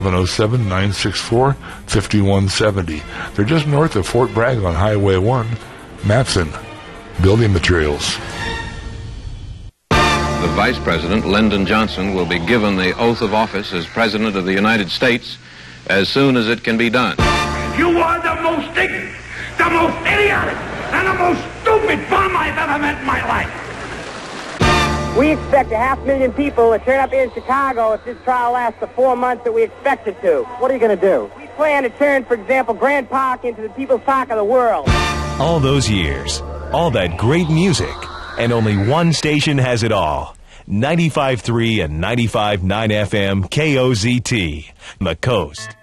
707-964-5170. They're just north of Fort Bragg on Highway 1. Matson Building Materials. The Vice President, Lyndon Johnson, will be given the oath of office as President of the United States as soon as it can be done. You are the most ignorant, the most idiotic, and the most stupid bum I've ever met in my life. We expect 500,000 people to turn up here in Chicago if this trial lasts the 4 months that we expect it to. What are you going to do? We plan to turn, for example, Grant Park into the People's Park of the world. All those years, all that great music, and only one station has it all. 95.3 and 95.9 FM KOZT, The Coast.